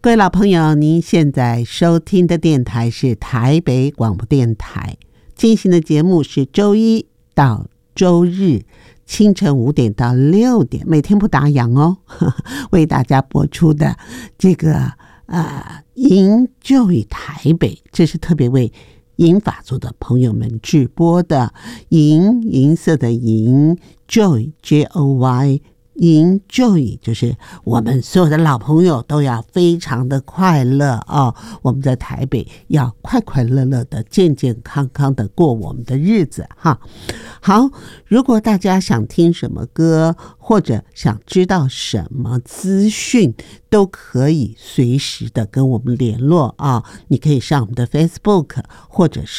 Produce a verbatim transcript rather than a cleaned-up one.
各位老朋友，您现在收听的电台是台北广播电台，进行的节目是周一到周日清晨五点到六点，每天不打烊哦，呵呵为大家播出的这个呃银就以台北，这是特别为银发族的朋友们直播的。银银色的银 Joy J O Y银 Joy 就是我们所有的老朋友都要非常的快乐哦，我们在台北要快快乐乐的健健康康的过我们的日子哈。好，如果大家想听什么歌或者想知道什么资讯，都可以随时的跟我们联络啊。你可以上我们的 Facebook 或者是